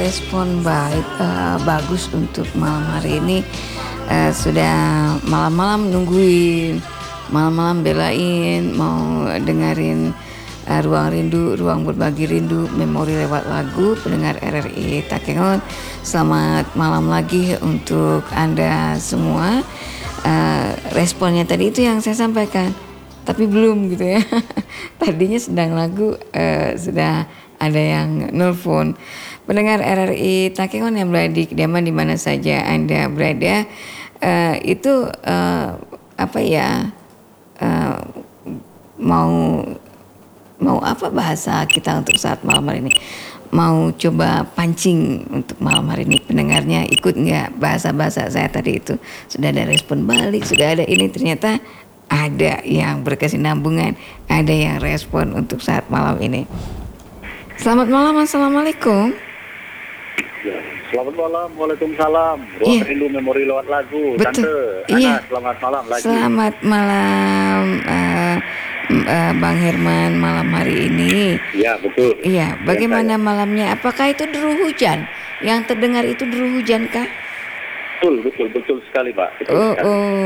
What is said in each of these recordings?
Respon baik, bagus untuk malam hari ini. Sudah malam-malam nungguin, malam-malam belain mau dengerin Ruang Rindu, Ruang Berbagi Rindu, Memori lewat lagu pendengar RRI Takengon. Selamat malam lagi untuk Anda semua. Responnya tadi itu yang saya sampaikan, tapi belum gitu ya. Tadinya sedang lagu, sudah ada yang nelfon. Pendengar RRI Takengon yang berada di kediaman di mana saja Anda berada, itu mau apa bahasa kita untuk saat malam hari ini? Mau coba pancing untuk malam hari ini, pendengarnya ikut nggak bahasa-bahasa saya tadi itu? Sudah ada respon balik, sudah ada ini, ternyata ada yang berkesinambungan, ada yang respon untuk saat malam ini. Selamat malam, assalamualaikum. Selamat malam, waalaikumsalam. Ruang Rindu Memori lewat lagu. Betul. Tante, Iya. selamat malam lagi. Selamat malam, Bang Herman, malam hari ini. Iya, betul. Iya, bagaimana malamnya? Apakah itu deru hujan? Yang terdengar itu deru hujan kah? Betul sekali, Pak. Betul sekali.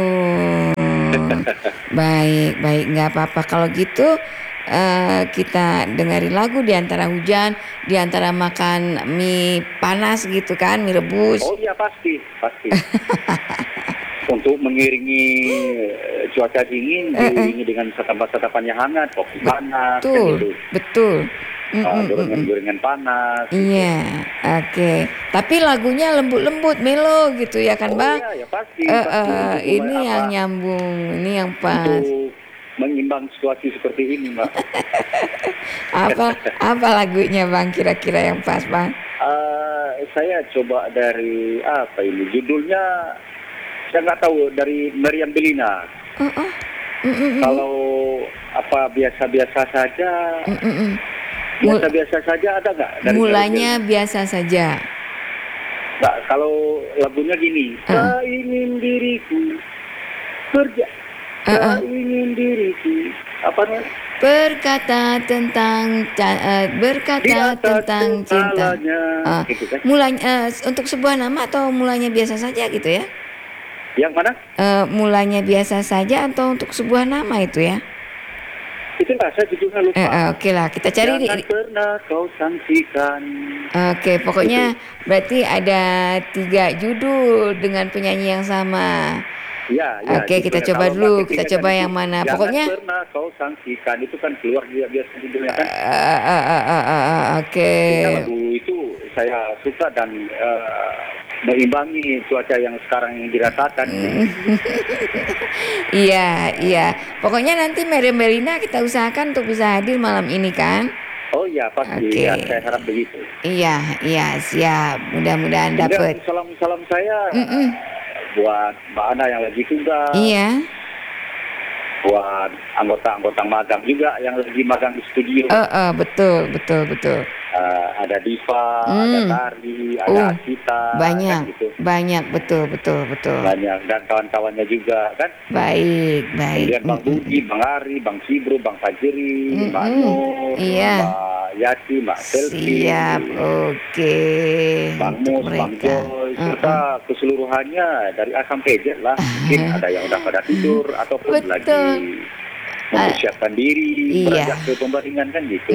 Baik, nggak apa-apa. Kalau gitu kita dengerin lagu di antara hujan, di antara makan mie panas gitu kan, mie rebus. Oh iya, pasti. Untuk mengiringi cuaca dingin, diiringi dengan satapan-satapan yang hangat, kopi panas, Betul. gorengan panas. Iya, oke. Tapi lagunya lembut-lembut, melo gitu ya kan, Bang? Iya, pasti. Ini yang nyambung, ini yang pas. Untuk mengimbang situasi seperti ini, Mbak. Apa lagunya, Bang, kira-kira yang pas, Bang? Saya coba dari apa ini? Judulnya saya nggak tahu, dari Meriam Bellina. Kalau apa biasa-biasa saja. Biasa-biasa saja ada nggak? Mulanya biasa saja. Nggak, kalau lagunya gini. Tak ingin diriku kerja. Tak ingin diriku apa namanya? Berkata tentang cinta. Gitu kan? Mulanya untuk sebuah nama atau mulanya biasa saja gitu ya? Yang mana? Mulanya biasa saja atau untuk sebuah nama itu ya? Itu nggak, saya judulnya lupa. Oke lah, kita cari. Jangan pernah kau sangsikan. Oke, pokoknya berarti ada 3 judul dengan penyanyi yang sama. Ya, Oke, kita coba dulu. Kita coba yang mana? Jangan Pokoknya pernah kau sangsikan, itu kan keluar biasa judulnya kan. Oke. Lagu itu saya suka dan mengimbangi cuaca yang sekarang yang dirasakan. Iya. Pokoknya nanti Meriam Bellina kita usahakan untuk bisa hadir malam ini kan? Oh iya, pasti. Okay. Ya, saya harap begitu. Iya, siap. Mudah-mudahan dapat. Salam saya buat Mbak Ana yang lagi tugas. Iya. Buat anggota-anggota magang juga yang lagi magang di studio. Betul. Ada Diva, ada Tari, ada Asita. Banyak, betul. Banyak, dan kawan-kawannya juga kan. Baik. Kemudian Bang Budi, Bang Ari, Bang Sibro, Bang Fajri, Mbak Nur, Mbak Yati, Mbak Selvi. Siap, oke. Bang Mus, Bang Joy, serta keseluruhannya dari A sampai Z lah. Mungkin ada yang udah pada tidur ataupun lagi mempersiapkan diri, beranjak ke pembaringan kan gitu.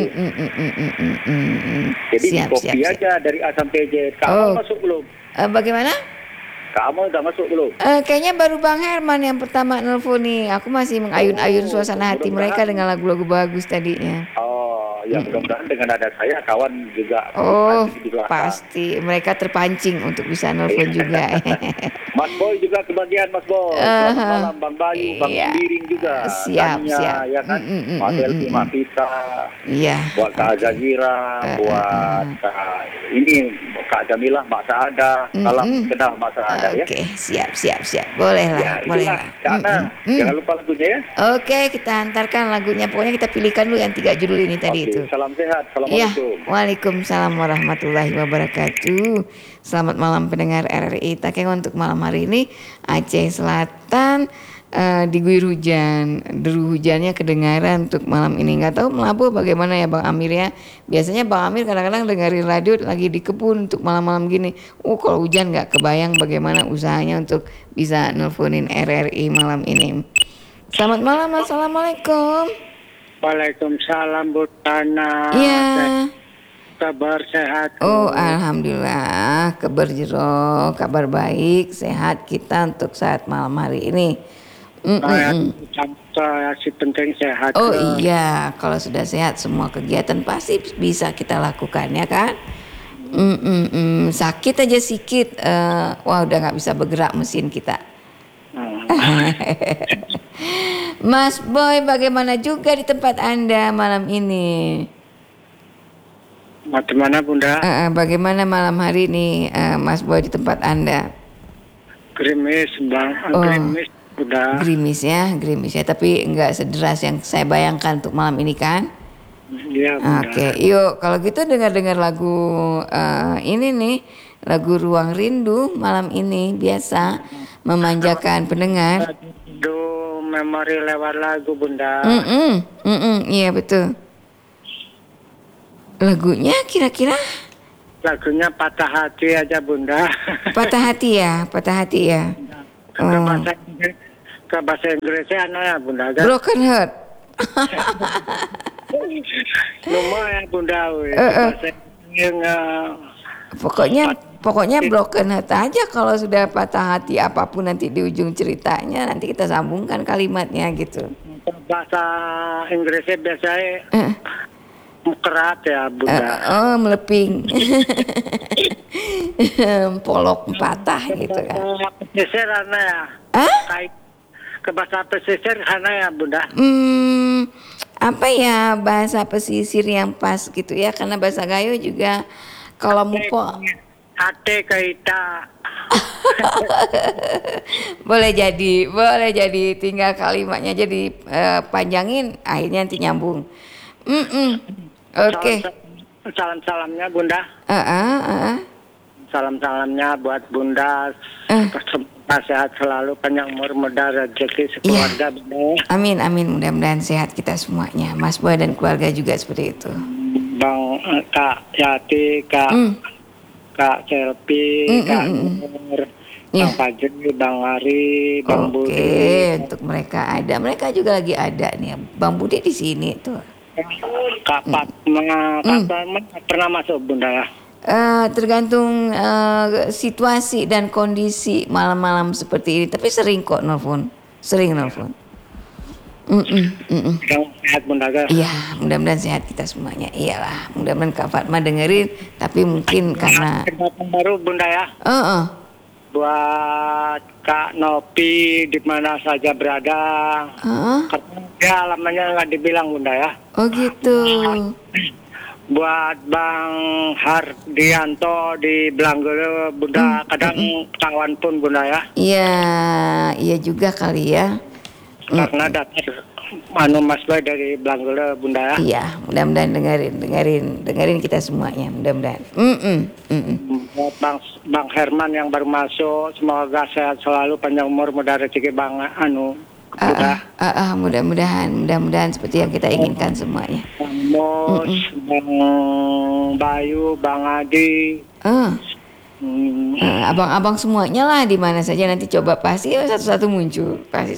Jadi kopi aja dari A sampai Z. Kamu masuk belum? Bagaimana? Kamu udah masuk belum? Kayaknya baru Bang Herman yang pertama nelfon nih. Aku masih mengayun-ayun suasana hati mereka dengan lagu-lagu bagus tadinya. Ya mudah-mudahan dengan ada saya kawan juga. Pasti mereka terpancing untuk bisa nelfon juga. Mas Boy juga kebagian, Mas Boy. Selamat malam Bang Bayu, Bang Biring juga. Siap. Ya kan? Mas Elvi, Mas Pita. Iya. Buat Kak Azazira, buat ini Kak Jamilah, Mak Saada. Salam kenal Mak Saada ya. Oke, siap. Boleh lah. Karena jangan lupa lagunya ya. Oke, kita antarkan lagunya. Pokoknya kita pilihkan dulu yang 3 judul ini tadi itu. Salam sehat. Assalamualaikum. Waalaikumsalam warahmatullahi wabarakatuh. Selamat malam pendengar RRI Takengon untuk malam hari ini. Aceh Selatan diguyur hujan, deru hujannya kedengaran untuk malam ini. Nggak tahu Melabuh bagaimana ya Bang Amir ya. Biasanya Bang Amir kadang-kadang dengerin radio lagi di kebun untuk malam-malam gini. Kalau hujan nggak kebayang bagaimana usahanya untuk bisa nelponin RRI malam ini. Selamat malam, assalamualaikum. Waalaikumsalam Bu Tana. Iya. Kabar sehat. Oh alhamdulillah, kabar jero, kabar baik, sehat kita untuk saat malam hari ini. Saya si penting sehat. Oh iya, kalau sudah sehat semua kegiatan pasti bisa kita lakukan ya kan. Sakit aja sikit, wah udah nggak bisa bergerak mesin kita. Mas Boy, bagaimana juga di tempat Anda malam ini? Bagaimana Bunda? Bagaimana malam hari ini, Mas Boy di tempat Anda? Gerimis Bang, gerimis Bunda. Gerimis ya, tapi enggak sederas yang saya bayangkan untuk malam ini kan? Iya Bunda. Oke, yuk kalau gitu dengar-dengar lagu ini nih, lagu Ruang Rindu malam ini biasa memanjakan pendengar. Do memori lewat lagu Bunda. Iya betul. Lagunya kira-kira? Lagunya Patah Hati aja Bunda. Patah hati ya. Ke bahasa Inggrisnya ya Bunda. Broken Heart. Lumayan Bunda. Bahasa Pokoknya broken heart aja. Kalau sudah patah hati apapun nanti di ujung ceritanya nanti kita sambungkan kalimatnya gitu. Bahasa Inggrisnya biasanya kerat ya Bunda. Meleping. Polok patah gitu kan. Pesisir karena ya. Ke bahasa pesisir karena ya Bunda. Apa ya bahasa pesisir yang pas gitu ya, karena bahasa Gayo juga kalau mupo Ate kaita. boleh jadi tinggal kalimatnya jadi panjangin akhirnya nanti nyambung. Oke. Salam-salamnya Bunda. Salam-salamnya buat Bunda. Sehat selalu, panjang umur, mudah rezeki sekeluarga Bunda. Amin mudah-mudahan sehat kita semuanya. Mas Boy dan keluarga juga seperti itu. Bang Kak Yati, Kak Selvi, Kak Nur, Bang Fajri, Bang Ari, Bang Budi. Oke, untuk mereka juga lagi ada nih. Bang Budi di sini tuh. Kak Fatma, pernah masuk Bunda ya? Tergantung situasi dan kondisi malam-malam seperti ini. Tapi sering kok nelfon. Sehat Bunda. Iya, mudah-mudahan sehat kita semuanya. Iyalah, mudah-mudahan Kak Fatma dengerin. Tapi mungkin karena baru Bunda ya. Buat Kak Nopi di mana saja berada. Karena dia alamannya nggak dibilang Bunda ya. Oh gitu. Buat Bang Hardianto di Belanggele Bunda, kadang kawan pun Bunda ya. Iya juga kali ya. Karena datar Mas Boy dari Belanggele Bunda ya. Iya, mudah-mudahan dengerin kita semuanya, mudah-mudahan. Buat Bang Herman yang baru masuk, semoga sehat selalu, panjang umur, mudah rezeki Bang mudah-mudahan seperti yang kita inginkan semuanya. Bang Mos, Bang Bayu, Bang Adi. Abang-abang semuanya lah di mana saja nanti coba pasti satu-satu muncul.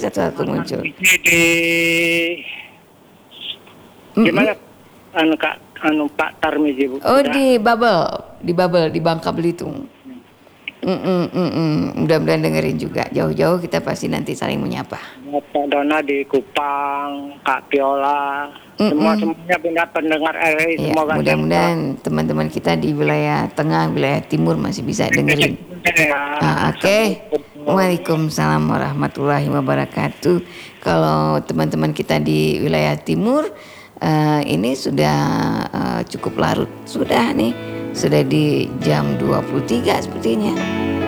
Gimana Pak Tarmizi Bu? Oh di Babel di Bangka Belitung. Mudah-mudahan dengerin juga. Jauh-jauh kita pasti nanti saling menyapa. Pak Dona di Kupang, Kak Piola, semuanya Bunda pendengar RRI. Semoga mudah-mudahan teman-teman kita di wilayah tengah, wilayah timur masih bisa dengerin. Oke. Waalaikumsalam warahmatullahi wabarakatuh. Kalau teman-teman kita di wilayah timur ini sudah cukup larut. Sudah di jam 23 sepertinya.